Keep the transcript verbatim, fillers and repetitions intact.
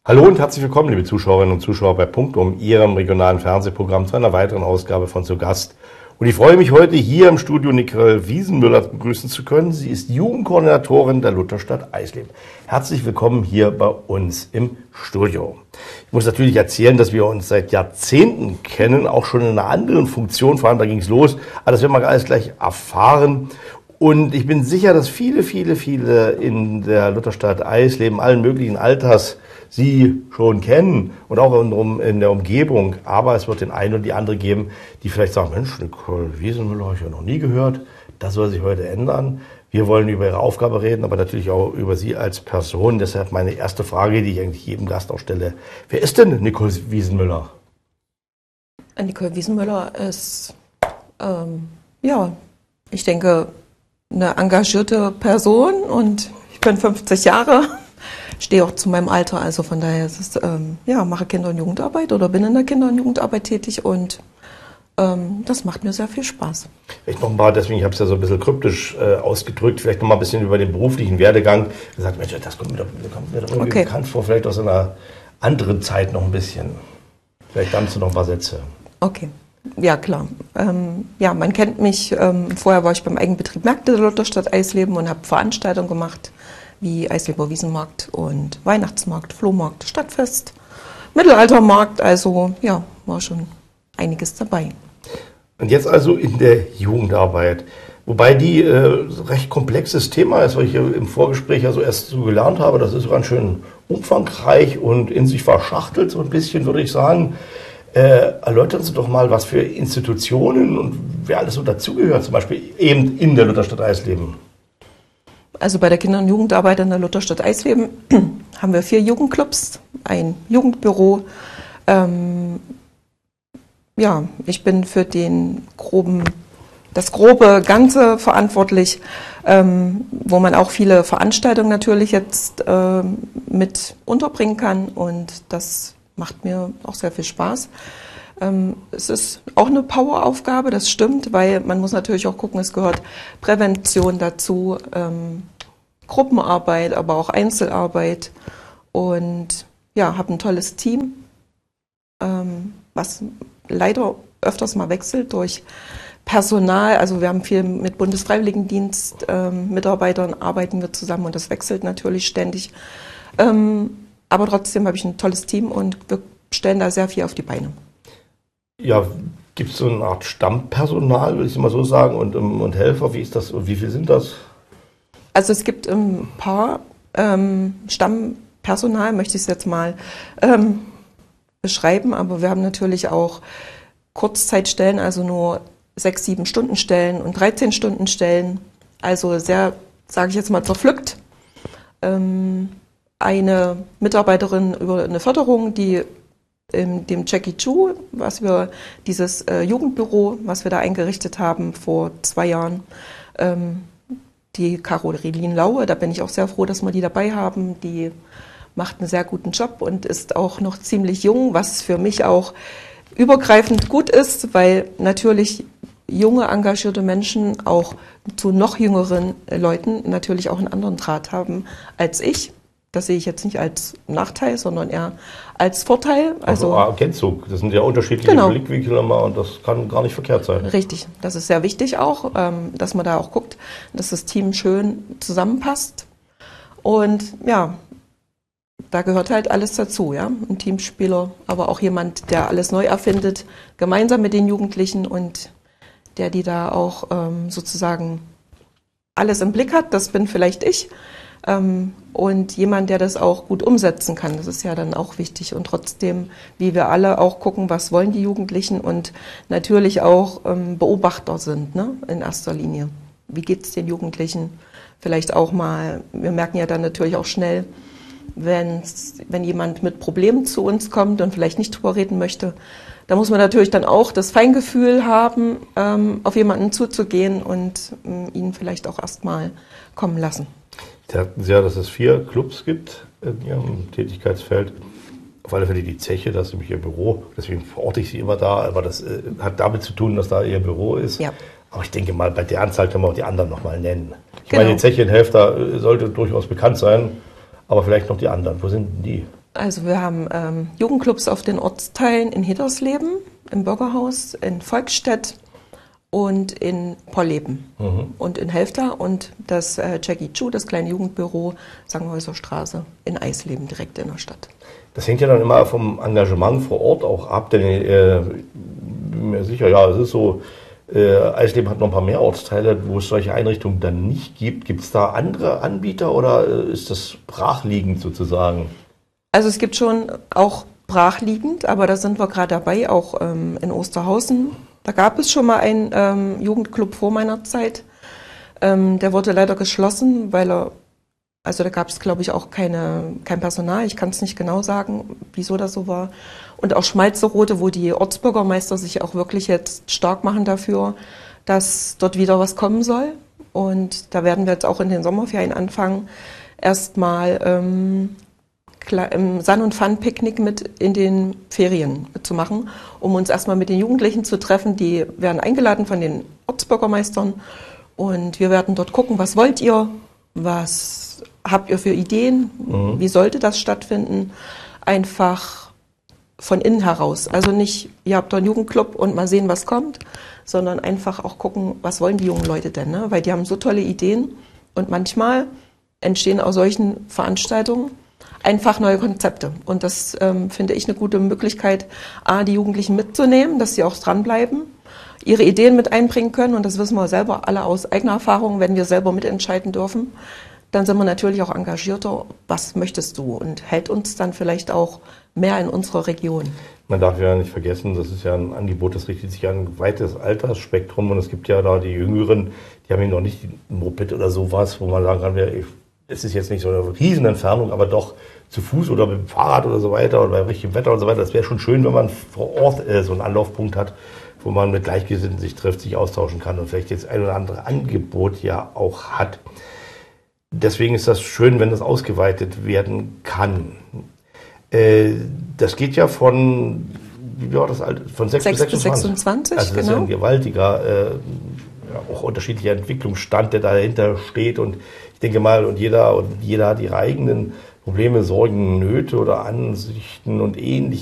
Hallo und herzlich willkommen, liebe Zuschauerinnen und Zuschauer bei Punktum, Ihrem regionalen Fernsehprogramm, zu einer weiteren Ausgabe von Zu Gast. Und ich freue mich heute hier im Studio Nicole Wiesenmüller begrüßen zu können. Sie ist Jugendkoordinatorin der Lutherstadt Eisleben. Herzlich willkommen hier bei uns im Studio. Ich muss natürlich erzählen, dass wir uns seit Jahrzehnten kennen, auch schon in einer anderen Funktion, vor allem da ging es los. Aber das werden wir alles gleich erfahren. Und ich bin sicher, dass viele, viele, viele in der Lutherstadt Eisleben, allen möglichen Alters, Sie schon kennen und auch in der Umgebung. Aber es wird den einen oder die andere geben, die vielleicht sagen, Mensch, Nicole Wiesenmüller habe ich ja noch nie gehört. Das soll sich heute ändern. Wir wollen über Ihre Aufgabe reden, aber natürlich auch über Sie als Person. Deshalb meine erste Frage, die ich eigentlich jedem Gast auch stelle. Wer ist denn Nicole Wiesenmüller? Nicole Wiesenmüller ist, ähm, ja, ich denke, eine engagierte Person und ich bin fünfzig Jahre. Stehe auch zu meinem Alter, also von daher ist es, ähm, ja, mache Kinder- und Jugendarbeit oder bin in der Kinder- und Jugendarbeit tätig und ähm, das macht mir sehr viel Spaß. Vielleicht noch mal, deswegen, ich habe es ja so ein bisschen kryptisch äh, ausgedrückt, vielleicht noch mal ein bisschen über den beruflichen Werdegang. Gesagt, Mensch, das kommt mir doch, kommt mir doch irgendwie okay. bekannt vor, vielleicht aus einer anderen Zeit noch ein bisschen. Vielleicht dazu noch ein paar Sätze. Okay. Ja, klar. Ähm, ja, man kennt mich. Ähm, vorher war ich beim Eigenbetrieb Märkte der Lutherstadt Eisleben und habe Veranstaltungen gemacht, wie Eisleber Wiesenmarkt und Weihnachtsmarkt, Flohmarkt, Stadtfest, Mittelaltermarkt. Also ja, war schon einiges dabei. Und jetzt also in der Jugendarbeit. Wobei die äh, recht komplexes Thema ist, weil ich im Vorgespräch ja so erst so gelernt habe. Das ist ganz schön umfangreich und in sich verschachtelt, so ein bisschen, würde ich sagen. Äh, erläutern Sie doch mal, was für Institutionen und wer alles so dazugehört, zum Beispiel eben in der Lutherstadt Eisleben. Also bei der Kinder- und Jugendarbeit in der Lutherstadt Eisleben haben wir vier Jugendclubs, ein Jugendbüro. Ähm, ja, ich bin für den groben, das grobe Ganze verantwortlich, ähm, wo man auch viele Veranstaltungen natürlich jetzt äh, mit unterbringen kann und das macht mir auch sehr viel Spaß. Ähm, es ist auch eine Poweraufgabe, das stimmt, weil man muss natürlich auch gucken, es gehört Prävention dazu, ähm, Gruppenarbeit, aber auch Einzelarbeit und ja, habe ein tolles Team, ähm, was leider öfters mal wechselt durch Personal. Also wir haben viel mit Bundesfreiwilligendienst ähm, Mitarbeitern arbeiten wir zusammen und das wechselt natürlich ständig. Ähm, aber trotzdem habe ich ein tolles Team und wir stellen da sehr viel auf die Beine. Ja, gibt es so eine Art Stammpersonal, würde ich mal so sagen, und, und Helfer, wie ist das und wie viel sind das? Also es gibt ein paar ähm, Stammpersonal, möchte ich es jetzt mal ähm, beschreiben, aber wir haben natürlich auch Kurzzeitstellen, also nur sechs, sieben Stunden Stellen und dreizehn Stunden Stellen, also sehr, sage ich jetzt mal, zerpflückt. Ähm, eine Mitarbeiterin über eine Förderung, die in dem Jackie Chu, was wir, dieses äh, Jugendbüro, was wir da eingerichtet haben vor zwei Jahren, ähm, die Caroline Laue, da bin ich auch sehr froh, dass wir die dabei haben. Die macht einen sehr guten Job und ist auch noch ziemlich jung, was für mich auch übergreifend gut ist, weil natürlich junge, engagierte Menschen auch zu noch jüngeren Leuten natürlich auch einen anderen Draht haben als ich. Das sehe ich jetzt nicht als Nachteil, sondern eher als Vorteil. Also, also Ergänzung, das sind ja unterschiedliche genau. Blickwinkel immer und das kann gar nicht verkehrt sein. Richtig, das ist sehr wichtig auch, dass man da auch guckt, dass das Team schön zusammenpasst. Und ja, da gehört halt alles dazu, ja, ein Teamspieler, aber auch jemand, der alles neu erfindet, gemeinsam mit den Jugendlichen und der die da auch ähm, sozusagen alles im Blick hat, das bin vielleicht ich. Ähm, und jemand, der das auch gut umsetzen kann, das ist ja dann auch wichtig. Und trotzdem, wie wir alle auch gucken, was wollen die Jugendlichen und natürlich auch ähm, Beobachter sind, ne, in erster Linie. Wie geht es den Jugendlichen? Vielleicht auch mal, wir merken ja dann natürlich auch schnell, wenn's, wenn jemand mit Problemen zu uns kommt und vielleicht nicht drüber reden möchte, da muss man natürlich dann auch das Feingefühl haben, ähm, auf jemanden zuzugehen und ähm, ihn vielleicht auch erstmal kommen lassen. Sie sagten ja, dass es vier Clubs gibt in Ihrem Tätigkeitsfeld. Auf alle Fälle die Zeche, das ist nämlich Ihr Büro, deswegen verorte ich Sie immer da, aber das äh, hat damit zu tun, dass da Ihr Büro ist. Ja. Aber ich denke mal, bei der Anzahl können wir auch die anderen nochmal nennen. Ich genau. meine, die Zeche in Helfter sollte durchaus bekannt sein, aber vielleicht noch die anderen. Wo sind denn die? Also wir haben ähm, Jugendclubs auf den Ortsteilen in Hedersleben, im Bürgerhaus, in Volkstedt und in Polleben mhm. und in Helfta und das äh, Jackie Chu, das kleine Jugendbüro, Sangenhäuser Straße in Eisleben, direkt in der Stadt. Das hängt ja dann immer vom Engagement vor Ort auch ab, denn äh, bin mir sicher, ja, es ist so, äh, Eisleben hat noch ein paar mehr Ortsteile, wo es solche Einrichtungen dann nicht gibt. Gibt es da andere Anbieter oder äh, ist das brachliegend sozusagen? Also es gibt schon auch brachliegend, aber da sind wir gerade dabei, auch ähm, in Osterhausen. Da gab es schon mal einen ähm, Jugendclub vor meiner Zeit. Ähm, der wurde leider geschlossen, weil er, also da gab es, glaube ich, auch keine, kein Personal. Ich kann es nicht genau sagen, wieso das so war. Und auch Schmalzerote, wo die Ortsbürgermeister sich auch wirklich jetzt stark machen dafür, dass dort wieder was kommen soll. Und da werden wir jetzt auch in den Sommerferien anfangen, erstmal ähm, im Sun- und Fun-Picknick mit in den Ferien zu machen, um uns erstmal mit den Jugendlichen zu treffen. Die werden eingeladen von den Ortsbürgermeistern und wir werden dort gucken, was wollt ihr, was habt ihr für Ideen, mhm. wie sollte das stattfinden, einfach von innen heraus. Also nicht, ihr habt da einen Jugendclub und mal sehen, was kommt, sondern einfach auch gucken, was wollen die jungen Leute denn, ne? Weil die haben so tolle Ideen und manchmal entstehen aus solchen Veranstaltungen einfach neue Konzepte. Und das ähm, finde ich eine gute Möglichkeit, A, die Jugendlichen mitzunehmen, dass sie auch dranbleiben, ihre Ideen mit einbringen können. Und das wissen wir selber alle aus eigener Erfahrung, wenn wir selber mitentscheiden dürfen. Dann sind wir natürlich auch engagierter. Was möchtest du? Und hält uns dann vielleicht auch mehr in unserer Region. Man darf ja nicht vergessen, das ist ja ein Angebot, das richtet sich an ein weites Altersspektrum. Und es gibt ja da die Jüngeren, die haben eben noch nicht ein Moped oder sowas, wo man sagen kann, es ist jetzt nicht so eine Riesenentfernung, aber doch zu Fuß oder mit dem Fahrrad oder so weiter oder bei richtigem Wetter und so weiter. Das wäre schon schön, wenn man vor Ort äh, so einen Anlaufpunkt hat, wo man mit Gleichgesinnten sich trifft, sich austauschen kann und vielleicht jetzt ein oder andere Angebot ja auch hat. Deswegen ist das schön, wenn das ausgeweitet werden kann. Äh, das geht ja von, wie war das, von sechs bis sechsundzwanzig. Also das genau. Ist ja ein gewaltiger, äh, ja, auch unterschiedlicher Entwicklungsstand, der dahinter steht. Und ich denke mal, und jeder, und jeder hat ihre eigenen Probleme, Sorgen, Nöte oder Ansichten und ähnliches.